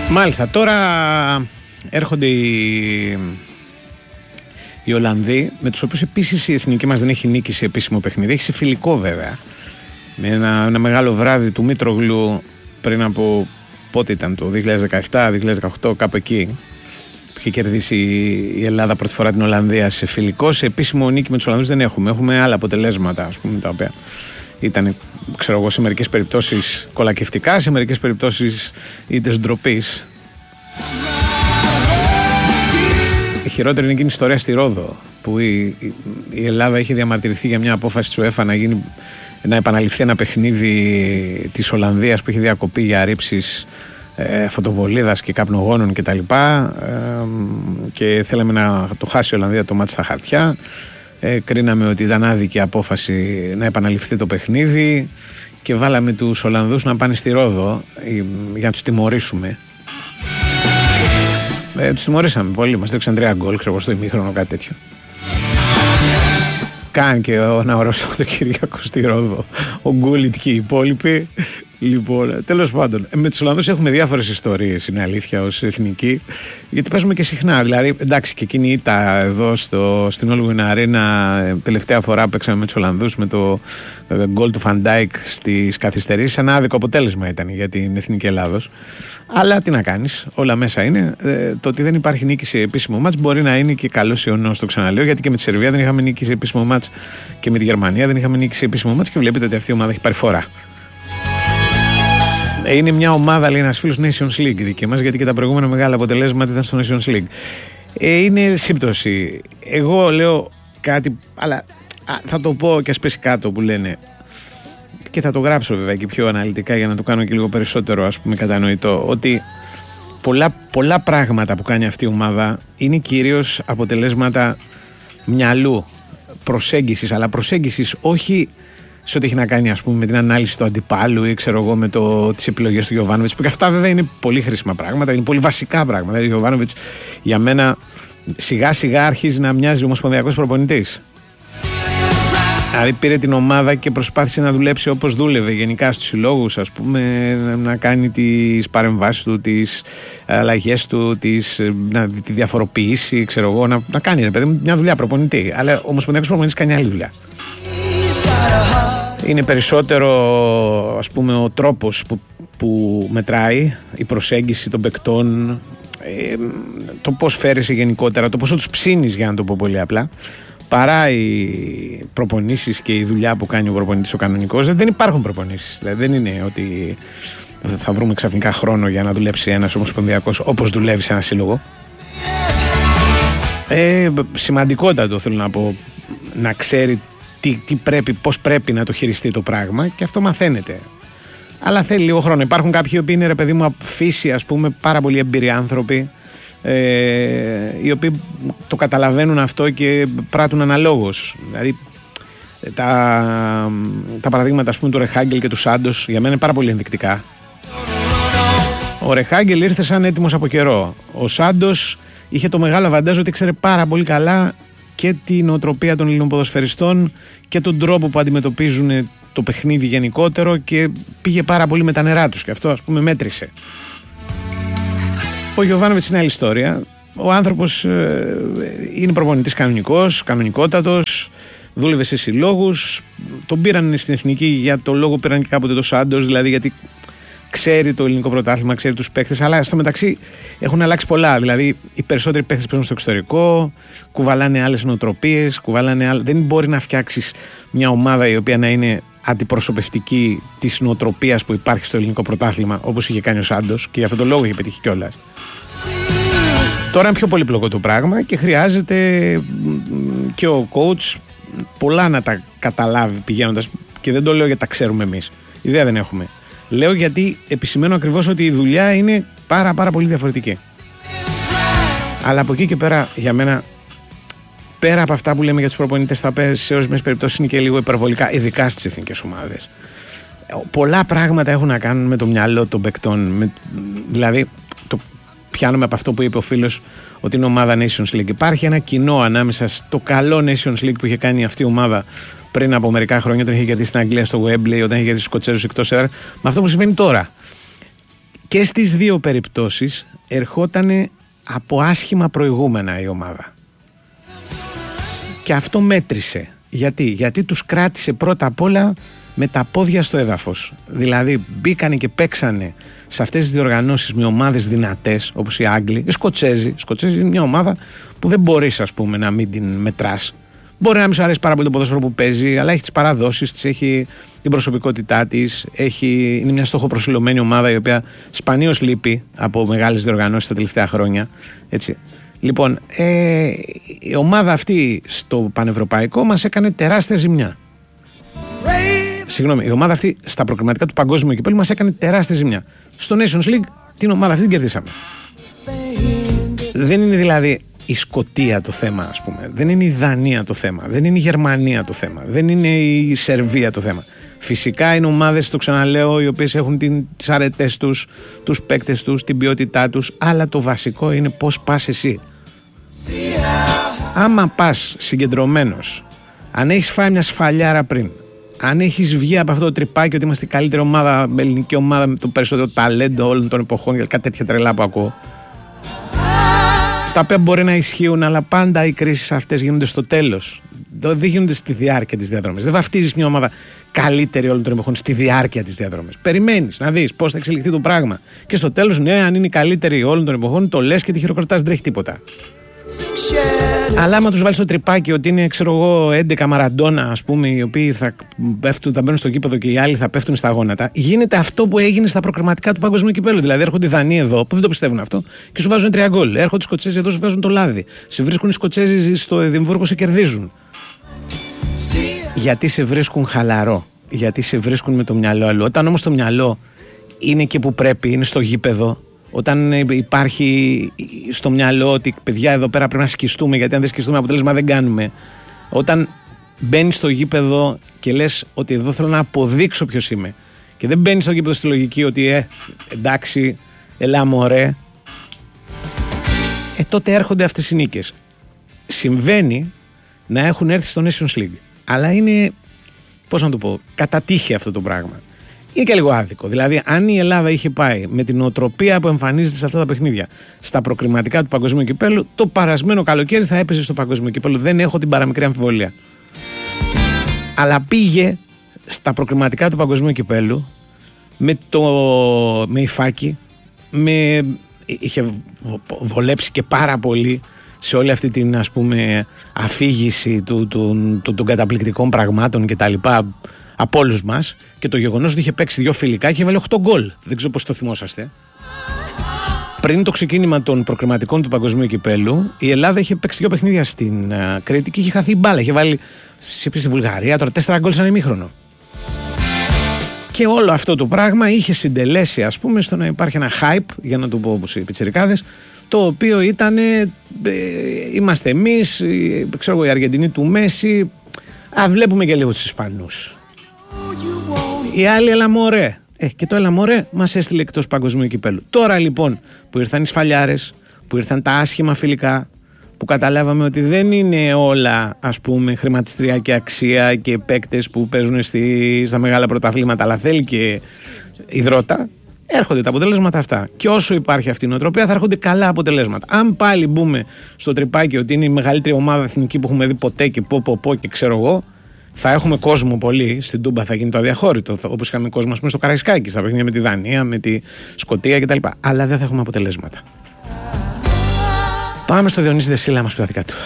Μάλιστα, τώρα έρχονται οι Ολλανδοί, με τους οποίους επίσης η εθνική μας δεν έχει νίκη σε επίσημο παιχνίδι. Έχει σε φιλικό βέβαια, με ένα μεγάλο βράδυ του Μήτρογλου πριν από, πότε ήταν, το 2017-2018, κάπου εκεί, που είχε κερδίσει η Ελλάδα πρώτη φορά την Ολλανδία σε φιλικό. Σε επίσημο νίκη με τους Ολλανδούς δεν έχουμε. Έχουμε άλλα αποτελέσματα, ας πούμε, τα οποία ήταν, ξέρω εγώ, σε μερικές περιπτώσεις κολακευτικά, σε μερικές περιπτώσεις ήττες ντροπής. Η χειρότερη είναι εκείνη η ιστορία στη Ρόδο, που η Ελλάδα είχε διαμαρτυρηθεί για μια απόφαση της UEFA να επαναληφθεί ένα παιχνίδι της Ολλανδίας που είχε διακοπεί για ρήψεις φωτοβολίδας και καπνογόνων κτλ. Και θέλαμε να το χάσει η Ολλανδία το μάτι στα χαρτιά. Κρίναμε ότι ήταν άδικη απόφαση να επαναληφθεί το παιχνίδι και βάλαμε τους Ολλανδούς να πάνε στη Ρόδο για να τους τιμωρήσουμε. Τους τιμωρήσαμε πολύ, μας δείξαν 3 γκολ, ξέρω, στο ημίχρονο, κάτι τέτοιο. Κάνει και ένα ωραίο Σαββατοκύριακο στη Ρόδο ο Γκούλιτ και οι υπόλοιποι. Λοιπόν, τέλος πάντων, με τους Ολλανδούς έχουμε διάφορες ιστορίες, είναι αλήθεια, ως εθνική, γιατί παίζουμε και συχνά. Δηλαδή, εντάξει, και εκείνη η ήττα εδώ στην Όλγουιν Arena, τελευταία φορά παίξαμε με τους Ολλανδούς με το γκολ του Φαντάικ στις καθυστερήσεις. Ένα άδικο αποτέλεσμα ήταν για την εθνική Ελλάδος. Αλλά τι να κάνεις, όλα μέσα είναι. Το ότι δεν υπάρχει νίκη σε επίσημο μάτς μπορεί να είναι και καλός ιονός, το ξαναλέω, γιατί και με τη Σερβία δεν είχαμε νίκη σε επίσημο μάτς και με τη Γερμανία δεν είχαμε νίκη σε επίσημο μάτς και βλέπετε ότι αυτή η ομάδα έχει πάρει φορά. Είναι μια ομάδα, λέει ένας φίλος, Nations League δική μας, γιατί και τα προηγούμενα μεγάλα αποτελέσματα ήταν στο Nations League. Είναι σύμπτωση. Εγώ λέω κάτι, αλλά θα το πω και ας πέσει κάτω που λένε, και θα το γράψω βέβαια και πιο αναλυτικά για να το κάνω και λίγο περισσότερο, ας πούμε, κατανοητό, ότι πολλά πράγματα που κάνει αυτή η ομάδα είναι κυρίως αποτελέσματα μυαλού, προσέγγισης, αλλά προσέγγισης όχι σε ό,τι έχει να κάνει, ας πούμε, με την ανάλυση του αντιπάλου ή ξέρω εγώ με τις επιλογές του Γιοβάνοβιτς, που και αυτά βέβαια είναι πολύ χρήσιμα πράγματα, είναι πολύ βασικά πράγματα. Ο Γιοβάνοβιτς για μένα σιγά σιγά αρχίζει να μοιάζει ομοσπονδιακός προπονητής. Δηλαδή πήρε την ομάδα και προσπάθησε να δουλέψει όπως δούλευε γενικά στους συλλόγους, ας πούμε, να κάνει τις παρεμβάσεις του, τις αλλαγές του, τη διαφοροποιήσει, ξέρω εγώ, να κάνει, ρε παιδί, μια δουλειά προπονητή. Αλλά ο ομοσπονδιακός προπονητής κάνει άλλη δουλειά. Είναι περισσότερο, ας πούμε, ο τρόπος που μετράει, η προσέγγιση των παικτών, το πώς φέρεσαι γενικότερα, το πόσο τους ψήνεις, για να το πω πολύ απλά, παρά οι προπονήσεις και η δουλειά που κάνει ο προπονητής ο κανονικός. Δεν υπάρχουν προπονήσεις, δηλαδή δεν είναι ότι θα βρούμε ξαφνικά χρόνο για να δουλέψει ένας ομοσπονδιακός όπως δουλεύει σε ένα σύλλογο. Σημαντικότατο θέλω να πω, να ξέρει πώς πρέπει να το χειριστεί το πράγμα, και αυτό μαθαίνεται. Αλλά θέλει λίγο χρόνο. Υπάρχουν κάποιοι που είναι, ρε παιδί μου, φύση, ας πούμε, πάρα πολύ εμπειροί άνθρωποι, οι οποίοι το καταλαβαίνουν αυτό και πράττουν αναλόγως. Δηλαδή τα παραδείγματα, ας πούμε, του Ρεχάγκελ και του Σάντος για μένα είναι πάρα πολύ ενδεικτικά. Ο Ρεχάγκελ ήρθε σαν έτοιμος από καιρό. Ο Σάντος είχε το μεγάλο αβαντάζ ότι ήξερε πάρα πολύ καλά και την νοοτροπία των Ελλήνων ποδοσφαιριστών και τον τρόπο που αντιμετωπίζουν το παιχνίδι γενικότερο, και πήγε πάρα πολύ με τα νερά τους, και αυτό, ας πούμε, μέτρησε. Ο Γιοβάνοβιτς είναι άλλη ιστορία. Ο άνθρωπος είναι προπονητής κανονικότατος, δούλευε σε συλλόγους, τον πήραν στην εθνική για το λόγο πήραν και κάποτε το Σάντος, δηλαδή γιατί ξέρει το ελληνικό πρωτάθλημα, ξέρει τους παίκτες, αλλά στο μεταξύ έχουν αλλάξει πολλά. Δηλαδή οι περισσότεροι παίκτες παίζουν στο εξωτερικό, κουβαλάνε άλλες νοοτροπίες, δεν μπορεί να φτιάξεις μια ομάδα η οποία να είναι αντιπροσωπευτική της νοοτροπίας που υπάρχει στο ελληνικό πρωτάθλημα, όπως είχε κάνει ο Σάντος, και για αυτόν τον λόγο είχε πετύχει κιόλας. Τώρα είναι πιο πολύπλοκο το πράγμα και χρειάζεται και ο coach πολλά να τα καταλάβει πηγαίνοντας, και δεν το λέω γιατί τα ξέρουμε εμείς, ιδέα δεν έχουμε. Λέω γιατί επισημαίνω ακριβώς ότι η δουλειά είναι πάρα πολύ διαφορετική. Αλλά από εκεί και πέρα, για μένα, πέρα από αυτά που λέμε για τους προπονητές, σε ορισμένες περιπτώσεις είναι και λίγο υπερβολικά, ειδικά στις εθνικές ομάδες. Πολλά πράγματα έχουν να κάνουν με το μυαλό των παικτών. Δηλαδή, το πιάνουμε από αυτό που είπε ο φίλος, ότι είναι ομάδα Nations League. Υπάρχει ένα κοινό ανάμεσα στο καλό Nations League που είχε κάνει αυτή η ομάδα πριν από μερικά χρόνια, όταν είχε κερδίσει στην Αγγλία στο Wembley, όταν είχε κερδίσει τους Σκοτσέζους εκτός έδρας, με αυτό που συμβαίνει τώρα. Και στις δύο περιπτώσεις ερχότανε από άσχημα προηγούμενα η ομάδα. Και αυτό μέτρησε. Γιατί τους κράτησε πρώτα απ' όλα με τα πόδια στο έδαφος. Δηλαδή μπήκανε και παίξανε σε αυτές τις διοργανώσεις με ομάδες δυνατές, όπως οι Άγγλοι, οι Σκοτσέζοι. Οι Σκοτσέζοι είναι μια ομάδα που δεν μπορείς, ας πούμε, να μην την μετράς. Μπορεί να μην σου αρέσει πάρα πολύ το ποδόσφαιρο που παίζει, αλλά έχει τις παραδόσεις της, έχει την προσωπικότητά της, είναι μια στοχοπροσιλωμένη ομάδα η οποία σπανίως λείπει από μεγάλες διοργανώσεις τα τελευταία χρόνια. Έτσι. Λοιπόν, η ομάδα αυτή στο πανευρωπαϊκό μας έκανε τεράστια ζημιά. Συγγνώμη, η ομάδα αυτή στα προκριματικά του παγκόσμιου κυπέλλου μας έκανε τεράστια ζημιά. Στο Nations League την ομάδα αυτή την κερδίσαμε. Δεν είναι δηλαδή η Σκωτία το θέμα, ας πούμε. Δεν είναι η Δανία το θέμα. Δεν είναι η Γερμανία το θέμα. Δεν είναι η Σερβία το θέμα. Φυσικά είναι ομάδες, το ξαναλέω, οι οποίες έχουν τις αρετές τους, τους παίκτες τους, την ποιότητά τους. Αλλά το βασικό είναι πώς πας εσύ. Άμα πας συγκεντρωμένος, αν έχεις φάει μια σφαλιάρα πριν, αν έχεις βγει από αυτό το τρυπάκι ότι είμαστε η καλύτερη ομάδα, ελληνική ομάδα με το περισσότερο ταλέντο όλων των εποχών και κάτι τέτοια τρελά που ακούω, τα οποία μπορεί να ισχύουν, αλλά πάντα οι κρίσεις αυτές γίνονται στο τέλος. Δεν γίνονται στη διάρκεια της διαδρομής. Δεν βαφτίζεις μια ομάδα καλύτερη όλων των εποχών στη διάρκεια της διαδρομής. Περιμένεις να δεις πώς θα εξελιχθεί το πράγμα. Και στο τέλος, ναι, αν είναι η καλύτερη όλων των εποχών, το λες και τη χειροκροτάς, δεν τρέχει τίποτα. Αλλά άμα τους βάλεις στο τρυπάκι ότι είναι, ξέρω εγώ, 11 Μαραντόνα, ας πούμε, οι οποίοι θα μπαίνουν στο κήπεδο και οι άλλοι θα πέφτουν στα γόνατα, γίνεται αυτό που έγινε στα προκριματικά του παγκοσμίου κυπέλλου. Δηλαδή έρχονται οι Δανείοι εδώ που δεν το πιστεύουν αυτό και σου βάζουν 3 γκολ. Έρχονται οι Σκοτσέζοι εδώ, σου βάζουν το λάδι. Σε βρίσκουν οι Σκοτσέζοι στο Εδιμβούργο, σε κερδίζουν. Γιατί σε βρίσκουν χαλαρό. Γιατί σε βρίσκουν με το μυαλό αλλού. Όταν όμως το μυαλό είναι εκεί που πρέπει, είναι στο γήπεδο. Όταν υπάρχει στο μυαλό ότι παιδιά εδώ πέρα πρέπει να σκιστούμε, γιατί αν δεν σκιστούμε αποτέλεσμα δεν κάνουμε. Όταν μπαίνεις στο γήπεδο και λες ότι εδώ θέλω να αποδείξω ποιος είμαι, και δεν μπαίνεις στο γήπεδο στη λογική ότι εντάξει, ελά μωρέ, τότε έρχονται αυτές οι νίκες. Συμβαίνει να έχουν έρθει στο Nations League, αλλά είναι, πώς να το πω, κατά τύχη αυτό το πράγμα. Είναι και λίγο άδικο. Δηλαδή, αν η Ελλάδα είχε πάει με την νοοτροπία που εμφανίζεται σε αυτά τα παιχνίδια στα προκριματικά του παγκοσμίου κυπέλλου, το περασμένο καλοκαίρι θα έπαιζε στο παγκοσμίο κυπέλλου. Δεν έχω την παραμικρή αμφιβολία. Αλλά πήγε στα προκριματικά του παγκοσμίου κυπέλλου με υφάκι, είχε βολέψει και πάρα πολύ σε όλη αυτή την, ας πούμε, αφήγηση των καταπληκτικών πραγμάτων και τα λοιπά από όλους μας, και το γεγονός ότι είχε παίξει 2 φιλικά και έβαλε 8 γκολ. Δεν ξέρω πώς το θυμόσαστε. Πριν το ξεκίνημα των προκριματικών του παγκοσμίου κυπέλλου, η Ελλάδα είχε παίξει 2 παιχνίδια στην Κρήτη και είχε χαθεί η μπάλα. Είχε βάλει στη Βουλγαρία τώρα 4 γκολ σαν ημίχρονο. Και όλο αυτό το πράγμα είχε συντελέσει, ας πούμε, στο να υπάρχει ένα hype, για να το πω όπως οι πιτσιρικάδες, το οποίο ήταν είμαστε εμείς, ξέρω εγώ, η Αργεντινή του Μέση. Βλέπουμε και λίγο τους Ισπανούς. Οι άλλοι, έλα μωρέ. Και το έλα μωρέ μας έστειλε εκτός παγκοσμίου κυπέλλου. Τώρα λοιπόν που ήρθαν οι σφαλιάρες, που ήρθαν τα άσχημα φιλικά, που καταλάβαμε ότι δεν είναι όλα, ας πούμε, χρηματιστηριακή αξία και παίκτες που παίζουν στα μεγάλα πρωταθλήματα, αλλά θέλει και υδρότα, έρχονται τα αποτελέσματα αυτά. Και όσο υπάρχει αυτή η νοοτροπία, θα έρχονται καλά αποτελέσματα. Αν πάλι μπούμε στο τρυπάκι ότι είναι η μεγαλύτερη ομάδα εθνική που έχουμε δει ποτέ και πω και ξέρω εγώ, θα έχουμε κόσμο πολύ. Στην Τούμπα θα γίνει το αδιαχώρητο, όπως είχαμε κόσμο, ας πούμε, στο Καραϊσκάκι, στα παιχνίδια με τη Δανία, με τη Σκωτία κτλ. Αλλά δεν θα έχουμε αποτελέσματα. Πάμε στο Διονύση Δεσίλα, μας πει τα δικά του.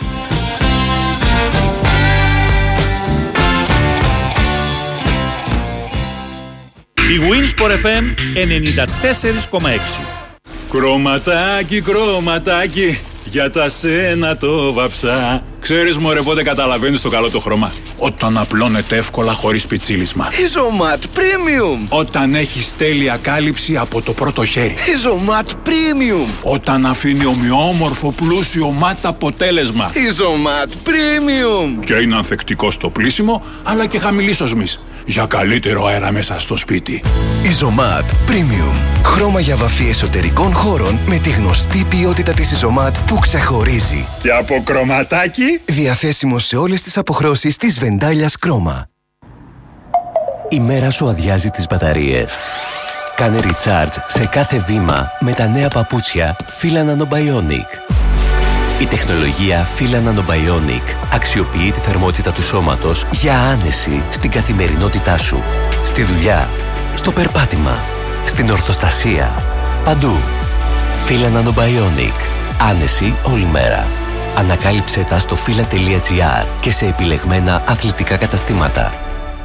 Η Winsport FM 94,6. Κρωματάκι, κρωματάκι, για τα σένα το βαψά. Ξέρεις μωρέ πότε καταλαβαίνεις το καλό το χρώμα? Όταν απλώνεται εύκολα χωρίς πιτσίλισμα. Isomat Premium. Όταν έχεις τέλεια κάλυψη από το πρώτο χέρι. Isomat Premium. Όταν αφήνει ομοιόμορφο πλούσιο ματ αποτέλεσμα. Isomat Premium. Και είναι ανθεκτικό στο πλύσιμο, αλλά και χαμηλής οσμής, για καλύτερο αέρα μέσα στο σπίτι. Isomat Premium. Χρώμα για βαφή εσωτερικών χώρων με τη γνωστή ποιότητα της Isomat που ξεχωρίζει. Και από κρωματάκι, διαθέσιμο σε όλες τις αποχρώσεις της Βεντάλιας Κρόμα. Η μέρα σου αδειάζει τις μπαταρίες. Κάνε recharge σε κάθε βήμα με τα νέα παπούτσια Fila Nanobionic. Η τεχνολογία Fila Nanobionic αξιοποιεί τη θερμότητα του σώματος για άνεση στην καθημερινότητά σου. Στη δουλειά, στο περπάτημα, στην ορθοστασία, παντού. Fila Nanobionic. Άνεση όλη μέρα. Ανακάλυψέ τα στο fila.gr και σε επιλεγμένα αθλητικά καταστήματα.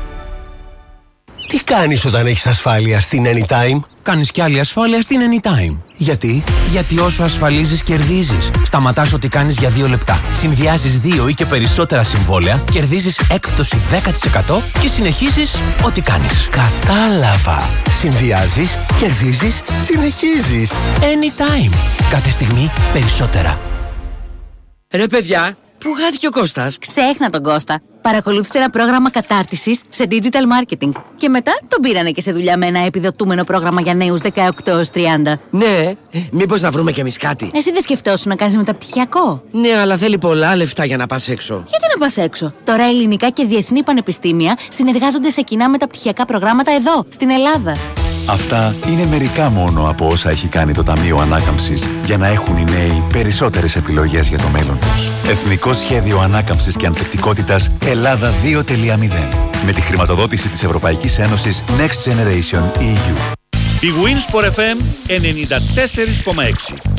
Τι κάνεις όταν έχεις ασφάλεια στην Anytime? Κάνεις κι άλλη ασφάλεια στην Anytime. Γιατί? Γιατί όσο ασφαλίζεις, κερδίζεις. Σταματάς ό,τι κάνεις για 2 λεπτά. Συνδυάζεις 2 ή και περισσότερα συμβόλαια, κερδίζεις έκπτωση 10% και συνεχίζεις ό,τι κάνεις. Κατάλαβα. Συνδυάζεις, κερδίζεις, συνεχίζεις. Anytime. Κάθε στιγμή περισσότερα. Ρε παιδιά, πού χάθηκε ο Κώστας? Ξέχνα τον Κώστα. Παρακολούθησε ένα πρόγραμμα κατάρτισης σε digital marketing. Και μετά τον πήρανε και σε δουλειά με ένα επιδοτούμενο πρόγραμμα για νέους 18-30. Ναι, μήπως να βρούμε κι εμείς κάτι? Εσύ δεν σκεφτόσουν να κάνεις μεταπτυχιακό? Ναι, αλλά θέλει πολλά λεφτά για να πας έξω. Γιατί να πας έξω? Τώρα ελληνικά και διεθνή πανεπιστήμια συνεργάζονται σε κοινά μεταπτυχιακά προγράμματα εδώ, στην Ελλάδα. Αυτά είναι μερικά μόνο από όσα έχει κάνει το Ταμείο Ανάκαμψης για να έχουν οι νέοι περισσότερες επιλογές για το μέλλον τους. Εθνικό Σχέδιο Ανάκαμψης και Ανθεκτικότητας Ελλάδα 2.0. Με τη χρηματοδότηση της Ευρωπαϊκής Ένωσης Next Generation EU. Η Wins for FM 94,6.